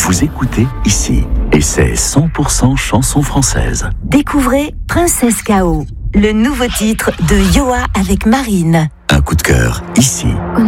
Vous écoutez ici, et c'est 100% chanson française. Découvrez Princesse K.O., le nouveau titre de Yoa avec Marine. Un coup de cœur, ici. On